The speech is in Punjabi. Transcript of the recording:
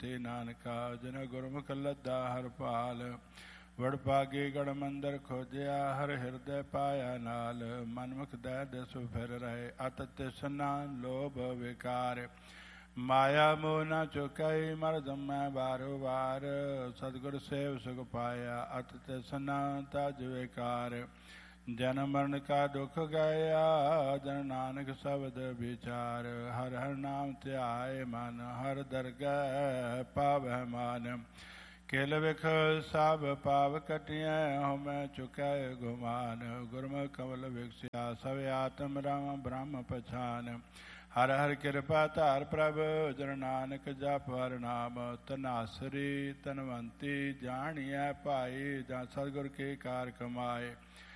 ਤੇ ਨਾਨਕਾ ਜਿਨ ਗੁਰਮੁਖ ਲੱਦਾ ਹਰ ਭਾਲ ਵਡ ਭਾਗੇ ਗੜ ਮੰਦਰ ਖੋਜਿਆ ਹਰ ਹਿਰਦੈ ਪਾਇਆ ਨਾਲ ਮਨਮੁਖ ਦੈ ਦਿਸ ਫਿਰ ਰਹੇ ਅਤ ਤਿਸਨਾ ਲੋਭ ਵਿਕਾਰ ਮਾਇਆ ਮੋਹ ਨ ਚੁਕਈ ਮਰ ਜਮੈ ਬਾਰੋ ਬਾਰ ਸਤਿਗੁਰ ਸੇਵ ਸੁਖ ਪਾਇਆ ਅਤ ਤਿਸਨਾ ਤਜ ਵਿਕਾਰ ਜਨਮ ਮਰਨ ਕਾ ਦੁਖ ਗਇਆ ਜਨ ਨਾਨਕ ਸ਼ਬਦ ਵਿਚਾਰ ਹਰ ਹਰ ਨਾਮ ਧਿਆਏ ਮਨ ਹਰ ਦਰਗਹਿ ਪਾਵਹਿ ਮਾਨ ਕਿਲ ਵਿਖ ਸਭ ਪਾਵ ਕਟਿਐ ਹਉਮੈ ਚੁਕੈ ਗੁਮਾਨ ਗੁਰਮੁਖ ਕਮਲ ਵਿਗਸਿਆ ਸਭ ਆਤਮ ਰਾਮ ਬ੍ਰਹਮ ਪਛਾਨ ਹਰ ਹਰ ਕਿਰਪਾ ਧਾਰ ਪ੍ਰਭ ਜਨ ਨਾਨਕ ਜਪ ਹਰ ਨਾਮ ਧਨਾਸਰੀ ਧਨਵੰਤੀ ਜਾਣੀਐ ਭਾਈ ਜਾਂ ਸਤਿਗੁਰ ਕੀ ਕਾਰ ਕਮਾਏ